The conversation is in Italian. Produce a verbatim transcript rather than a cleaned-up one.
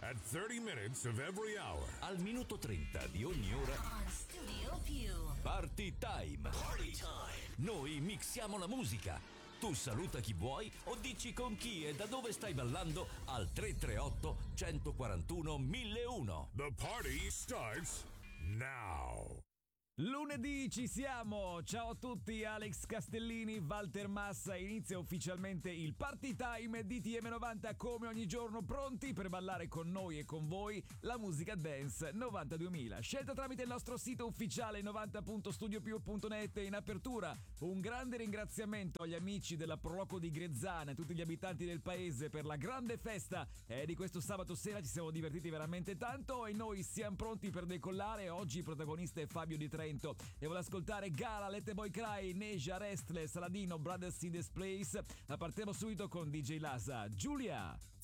At thirty minutes of every hour. Al minuto trenta di ogni ora. On Studio Più. Party time. Party time. Noi mixiamo la musica. Tu saluta chi vuoi o dici con chi e da dove stai ballando al tre tre otto, uno quattro uno, mille uno. The party starts now. Lunedì ci siamo, ciao a tutti, Alex Castellini, Walter Massa, inizia ufficialmente il Party Time di T M novanta come ogni giorno, pronti per ballare con noi e con voi la musica dance novantaduemila, scelta tramite il nostro sito ufficiale novanta punto studio più punto net. In apertura un grande ringraziamento agli amici della Proloco di Grezzana e tutti gli abitanti del paese per la grande festa eh, di questo sabato sera, ci siamo divertiti veramente tanto e noi siamo pronti per decollare. Oggi il protagonista è Fabio di Trento e vuole ascoltare Gala, Let the Boy Cry, Neja, Restless, Saladino, Brothers in This Place. Partiamo subito con D J Lasa, Giulia.